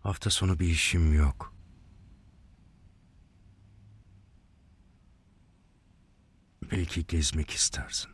Hafta sonu bir işim yok. Belki gezmek istersin.